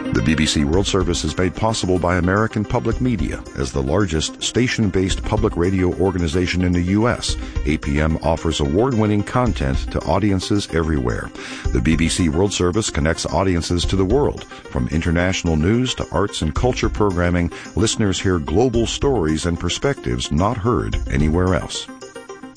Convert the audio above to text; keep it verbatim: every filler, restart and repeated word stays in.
The B B C World Service is made possible by American Public Media. As the largest station-based public radio organization in the U S, A P M offers award-winning content to audiences everywhere. The B B C World Service connects audiences to the world. From international news to arts and culture programming, listeners hear global stories and perspectives not heard anywhere else.